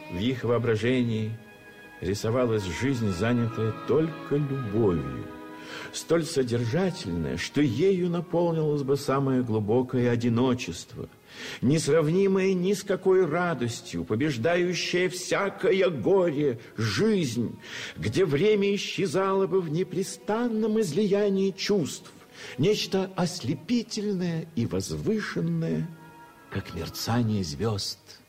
В их воображении рисовалась жизнь, занятая только любовью, столь содержательная, что ею наполнилось бы самое глубокое одиночество, несравнимая ни с какой радостью, побеждающая всякое горе, жизнь, где время исчезало бы в непрестанном излиянии чувств, нечто ослепительное и возвышенное, как мерцание звезд.